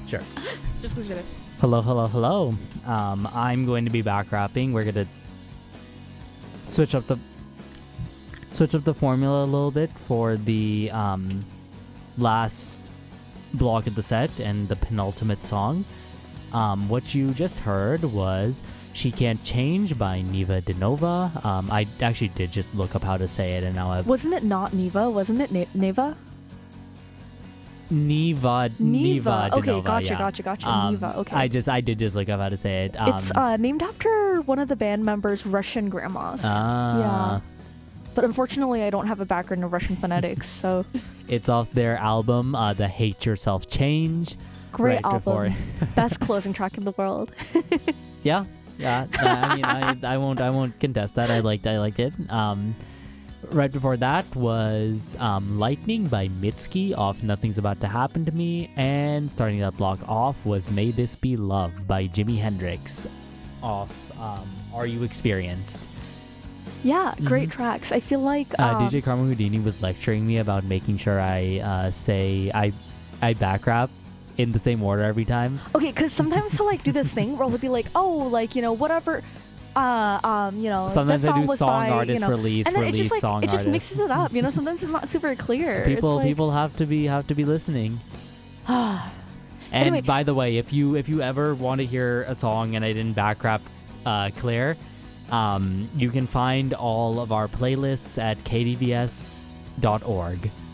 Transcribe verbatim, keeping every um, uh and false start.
Sure. Just lose it. Hello, hello, hello. Um, I'm going to be back rapping. We're gonna switch up the switch up the formula a little bit for the um, last block of the set and the penultimate song. Um, what you just heard was "She Can't Change" by Neva Denova. Um, I actually did just look up how to say it, and now I've Wasn't it not Neva? Wasn't it Ne- Neva? Neva Neva. Neva Okay, Denova, gotcha, yeah. gotcha, gotcha. Um, Neva. Okay. I just I did just look up how to say it. Um, it's uh, named after one of the band members' Russian grandmas. ah. Yeah. But unfortunately, I don't have a background in Russian phonetics, so It's off their album, uh, the Hate Yourself Change. great right album. before- Best closing track in the world. Yeah, yeah. I mean, I, I won't, I won't contest that. I liked, I liked it. Um, right before that was um, "Lightning" by Mitski off "Nothing's About to Happen to Me," and starting that block off was "May This Be Love" by Jimi Hendrix off um, "Are You Experienced." Yeah, great Mhm. tracks. I feel like Uh, um, D J Karma Houdini was lecturing me about making sure I uh, say I, I back rap in the same order every time. Okay, because sometimes he'll like do this thing where he'll be like, oh, like, you know, whatever, uh, um, you know, Sometimes this I song do was song by, artist you know, release, and then it release just like song it just artist. mixes it up, you know. Sometimes it's not super clear. People, it's like, people have to be have to be listening. And Anyway. by the way, if you if you ever want to hear a song and I didn't back rap uh, clear, um, you can find all of our playlists at k d v s dot org.